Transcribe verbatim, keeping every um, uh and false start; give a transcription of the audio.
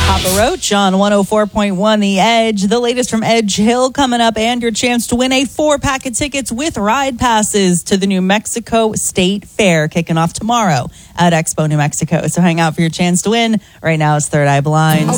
Papa Roach on one oh four point one The Edge. The latest from Edge Hill coming up, and your chance to win a four-pack of tickets with ride passes to the New Mexico State Fair, kicking off tomorrow at Expo New Mexico. So hang out for your chance to win. Right now it's Third Eye Blind.